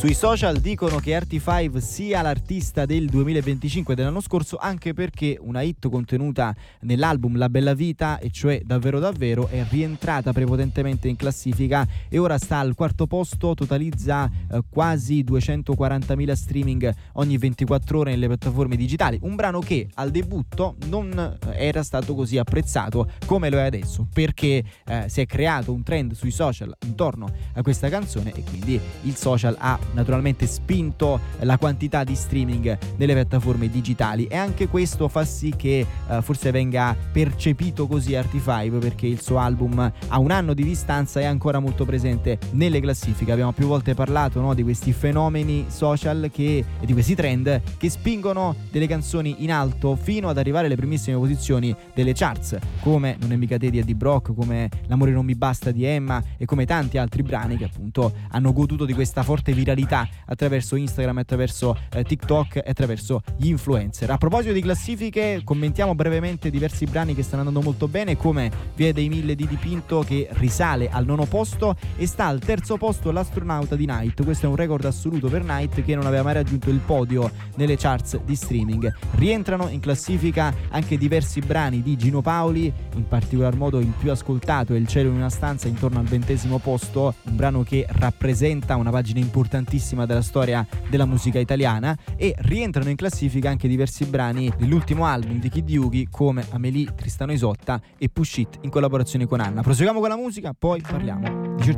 Sui social dicono che Arty5 sia l'artista del 2025 dell'anno scorso, anche perché una hit contenuta nell'album La Bella Vita, e cioè Davvero Davvero, è rientrata prepotentemente in classifica e ora sta al quarto posto, totalizza quasi 240.000 streaming ogni 24 ore nelle piattaforme digitali. Un brano che al debutto non era stato così apprezzato come lo è adesso, perché si è creato un trend sui social intorno a questa canzone e quindi il social ha naturalmente spinto la quantità di streaming nelle piattaforme digitali, e anche questo fa sì che forse venga percepito così Arty5, perché il suo album a un anno di distanza è ancora molto presente nelle classifiche. Abbiamo più volte parlato, no, di questi fenomeni social e di questi trend che spingono delle canzoni in alto fino ad arrivare alle primissime posizioni delle charts, come Non è mica te di Eddie Brock, come L'amore non mi basta di Emma e come tanti altri brani che appunto hanno goduto di questa forte viralità attraverso Instagram, attraverso TikTok e attraverso gli influencer. A proposito di classifiche, commentiamo brevemente diversi brani che stanno andando molto bene, come Via dei Mille di Dipinto, che risale al 9° posto, e sta al 3° posto L'astronauta di Night. Questo è un record assoluto per Night, che non aveva mai raggiunto il podio nelle charts di streaming. Rientrano in classifica anche diversi brani di Gino Paoli, in particolar modo il più ascoltato è Il cielo in una stanza, intorno al 20° posto, un brano che rappresenta una pagina importantissima della storia della musica italiana. E rientrano in classifica anche diversi brani dell'ultimo album di Kid Yugi, come Amélie, Tristano Isotta e Push It in collaborazione con Anna. Proseguiamo con la musica, poi parliamo.